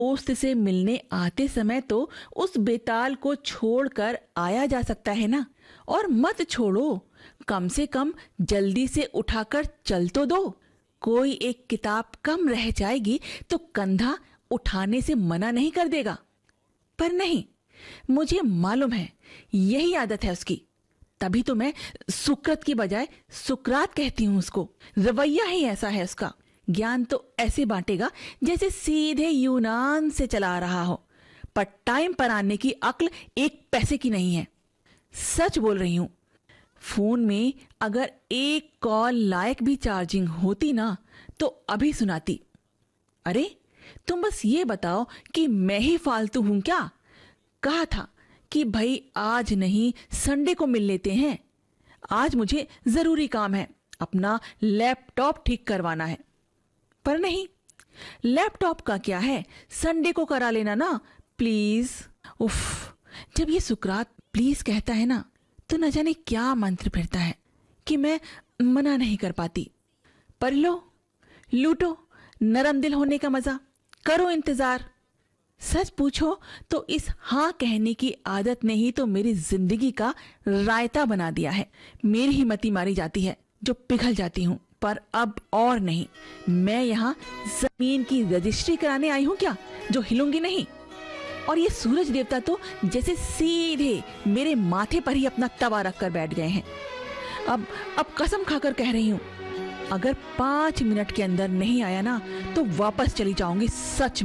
दोस्त से मिलने आते समय तो उस बेताल को छोड़कर आया जा सकता है ना। और मत छोड़ो, कम से कम जल्दी से उठाकर चल तो दो। कोई एक किताब कम रह जाएगी तो कंधा उठाने से मना नहीं कर देगा। पर नहीं, मुझे मालूम है यही आदत है उसकी। तभी तो मैं सुकृत की बजाय सुकरात कहती हूं उसको। रवैया ही ऐसा है उसका। ज्ञान तो ऐसे बांटेगा जैसे सीधे यूनान से चला रहा हो, पर टाइम पर आने की अक्ल एक पैसे की नहीं है। सच बोल रही हूं। फोन में अगर एक कॉल लायक भी चार्जिंग होती ना तो अभी सुनाती। अरे तुम बस ये बताओ कि मैं ही फालतू हूं क्या? कहा था कि भाई आज नहीं संडे को मिल लेते हैं। आज मुझे जरूरी काम है, अपना लैपटॉप ठीक करवाना है। पर नहीं, लैपटॉप का क्या है, संडे को करा लेना ना प्लीज। उफ, जब ये सुकरात प्लीज कहता है ना तो न जाने क्या मंत्र फिरता है कि मैं मना नहीं कर पाती। पर लो, लूटो नरम दिल होने का मजा, करो इंतजार। सच पूछो तो इस हाँ कहने की आदत ने ही तो मेरी जिंदगी का रायता बना दिया है। मेरी ही मती मारी जाती है जो पिघल जाती हूँ। पर अब और नहीं, मैं यहाँ जमीन की रजिस्ट्री कराने आई हूँ क्या जो हिलूंगी नहीं। और ये सूरज देवता तो जैसे सीधे मेरे माथे पर ही अपना तवा रख कर बैठ गए हैं। अब कसम खाकर कह रही हूँ, अगर 5 मिनट के अंदर नहीं आया ना तो वापस चली जाऊंगी। सच